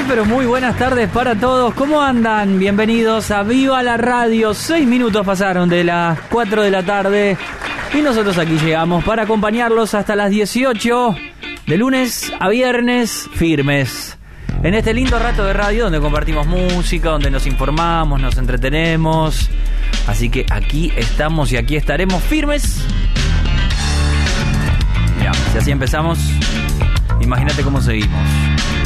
pero muy buenas tardes para todos. ¿Cómo andan? Bienvenidos a Viva la Radio. 6 minutos pasaron de las 4 de la tarde y nosotros aquí llegamos para acompañarlos hasta las 18, de lunes a viernes, firmes. En este lindo rato de radio donde compartimos música, donde nos informamos, nos entretenemos. Así que aquí estamos y aquí estaremos firmes. Mirá, si así empezamos, imagínate cómo seguimos.